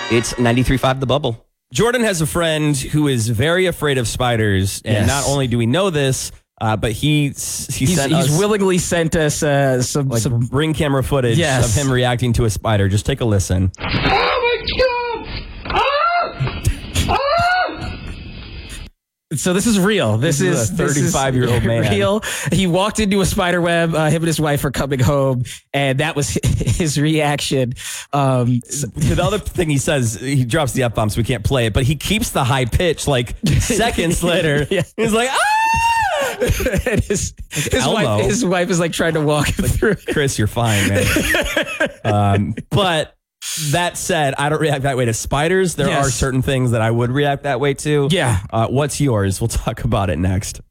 It's 93.5 The Bubble. Jordan has a friend who is very afraid of spiders. And not only do we know this, but he's willingly sent us some ring camera footage of him reacting to a spider. Just take a listen. Oh my God! So this is real. This is a 35-year-old man. Real. He walked into a spider web. Him and his wife are coming home, and that was his reaction. The other thing he says, he drops the F-bomb, so we can't play it, but he keeps the high pitch like seconds later. He's like, ah! And his wife is like trying to walk him through. Chris, you're fine, man. But that said, I don't react that way to spiders. There are certain things that I would react that way to. Yeah. What's yours? We'll talk about it next.